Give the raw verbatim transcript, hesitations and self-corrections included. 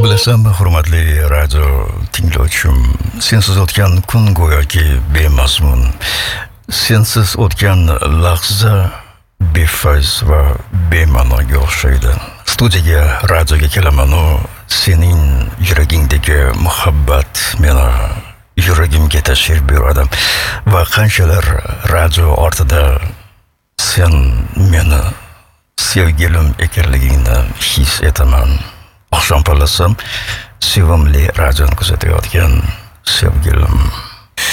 Bilasanmi, hurmatli radio tinglovchim, sensiz o'tgan kun go'yoki bemazmun, sensiz o'tgan lahza befayz va bema'noga o'xshaydi. Studiyaga, radioga kelaman-u, sening yuragingdagi muhabbat meni yuragimga tashrif buyuradi va qanchalar radio ortida sen meni sevgilim ekanligingni his etaman. Oqshom pallasam sevimli radioni kuzatayotgan sevgilim.